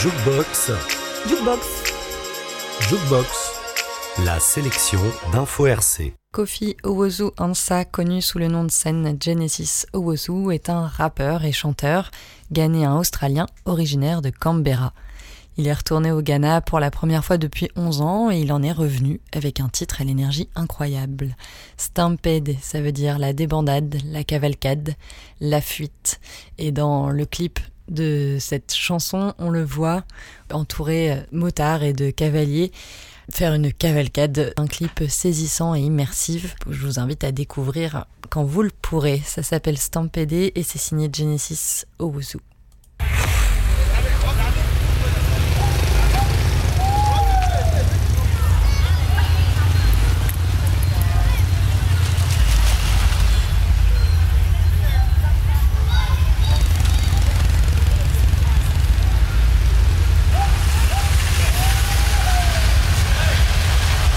Jukebox, Jukebox. Jukebox, la sélection d'Info RC. Kofi Owusu-Ansah, connu sous le nom de scène Genesis Owusu, est un rappeur et chanteur ghanéen-australien originaire de Canberra. Il est retourné au Ghana pour la première fois depuis 11 ans et il en est revenu avec un titre à l'énergie incroyable. Stampede, ça veut dire la débandade, la cavalcade, la fuite. Et dans le clip de cette chanson, on le voit entouré motards et de cavaliers faire une cavalcade, un clip saisissant et immersif. Je vous invite à découvrir quand vous le pourrez. Ça s'appelle Stampede et c'est signé Genesis Owusu.